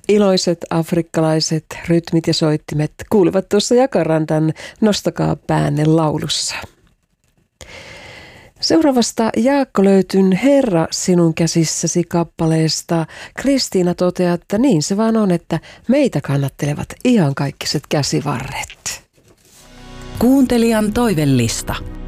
Iloiset afrikkalaiset rytmit ja soittimet kuuluvat tuossa Jakarantan Nostakaa päänne laulussa. Seuraavasta Jaakko löytyn Herra sinun käsissäsi -kappaleesta Kristiina toteaa, että niin se vaan on, että meitä kannattelevat iankaikkaiset käsivarret. Kuuntelijan toivellista.